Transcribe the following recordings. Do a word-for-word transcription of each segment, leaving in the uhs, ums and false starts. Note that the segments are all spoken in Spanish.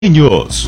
Niños.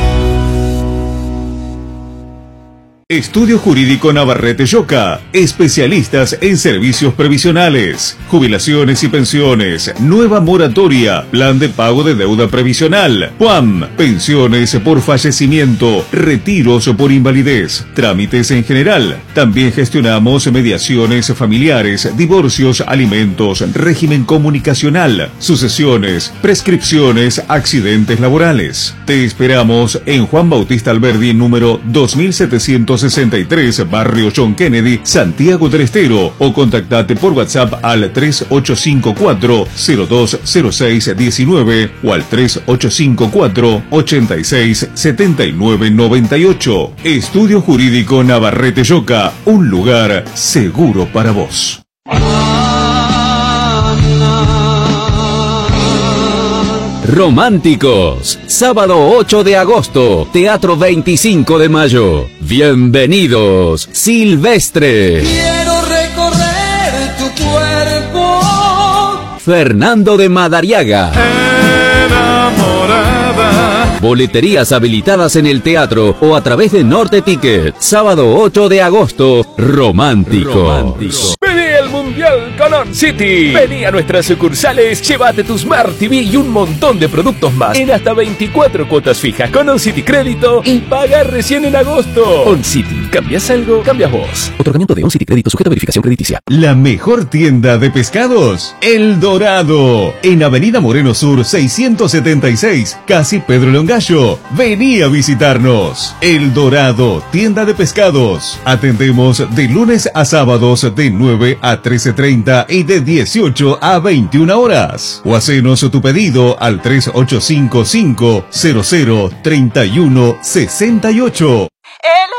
Estudio Jurídico Navarrete Yoca, especialistas en servicios previsionales, jubilaciones y pensiones, nueva moratoria, plan de pago de deuda previsional, P U A M, pensiones por fallecimiento, retiros por invalidez, trámites en general. También gestionamos mediaciones familiares, divorcios, alimentos, régimen comunicacional, sucesiones, prescripciones, accidentes laborales. Te esperamos en Juan Bautista Alberdi, número dos mil setecientos sesenta y tres, Barrio John Kennedy, Santiago del Estero, o contactate por WhatsApp al tres ocho cinco cuatro, cero dos cero seis uno nueve o al tres ocho cinco cuatro, ocho seis siete nueve nueve ocho. Estudio Jurídico Navarrete Yoca, un lugar seguro para vos. Románticos, sábado ocho de agosto, Teatro veinticinco de mayo. Bienvenidos, Silvestre. Quiero recorrer tu cuerpo. Fernando de Madariaga. Enamorada. Boleterías habilitadas en el teatro o a través de Norte Ticket. Sábado ocho de agosto, Románticos. Románticos. Vení al Mundial con On City. Vení a nuestras sucursales, llévate tu Smart T V y un montón de productos más en hasta veinticuatro cuotas fijas con On City Crédito y paga recién en agosto. On City, ¿cambias algo? Cambias vos. Otorgamiento de On City Crédito sujeto a verificación crediticia. La mejor tienda de pescados, El Dorado, en Avenida Moreno Sur seiscientos setenta y seis, casi Pedro Longallo. Vení a visitarnos. El Dorado, tienda de pescados. Atendemos de lunes a sábados de nueve a trece treinta y de dieciocho a veintiuna horas. O hacenos tu pedido al tres ocho cinco cinco, cero cero, treinta y uno sesenta y ocho. El